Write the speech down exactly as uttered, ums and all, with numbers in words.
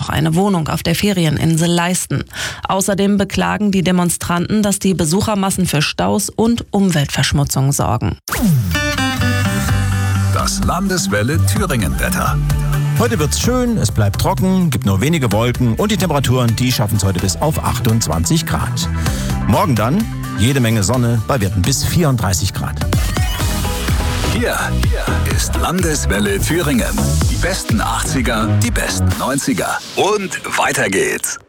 noch eine Wohnung auf der Ferieninsel leisten. Außerdem beklagen die Demonstranten, dass die Besuchermassen für Staus und Umweltverschmutzung sorgen. Das Landeswelle Thüringen-Wetter. Heute wird's schön, es bleibt trocken, gibt nur wenige Wolken und die Temperaturen, die schaffen es heute bis auf achtundzwanzig Grad. Morgen dann jede Menge Sonne bei Werten bis vierunddreißig Grad. Hier, hier ist Landeswelle Thüringen. Die besten achtziger, die besten neunziger und weiter geht's.